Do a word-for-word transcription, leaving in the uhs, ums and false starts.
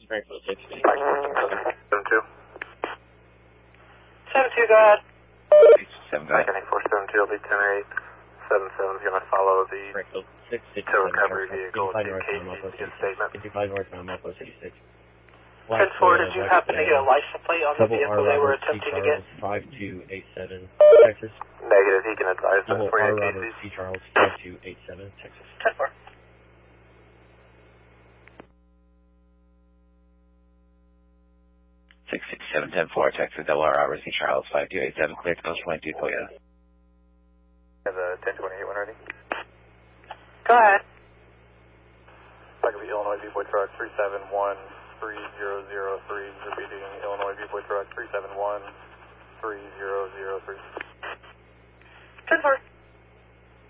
Springfield six two. seven two. seven two, go ahead. seven, go ahead. four seven two, L B ten eight. seven seven is going to follow the Springfield six six tow seven. recovery vehicle to North K C Mount to get a Post statement. fifty-five North Mount Mount Post eighty-six. ten four, did you happen to get a license plate on the vehicle they were attempting to get? five two eight seven, Texas. Negative, he can advise that Double for R you, Robert K C. C. Charles, five two eight seven, Texas. ten four. six six seven ten four, Texas, double R Robert C. Charles, five two eight seven, clear to Coast twenty-two, Toyota. Have a ten twenty-eight one ready. Go ahead. Back of the Illinois Viewboy truck three seven one three zero zero three, repeating Illinois Viewboy truck three seven one three zero zero three. ten four.